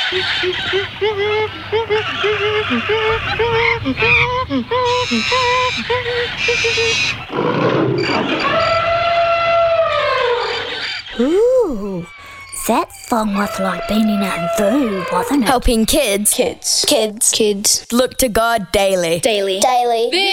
Ooh, that song was like being in a zoo, wasn't it? Helping kids Kids. look to God daily. Daily.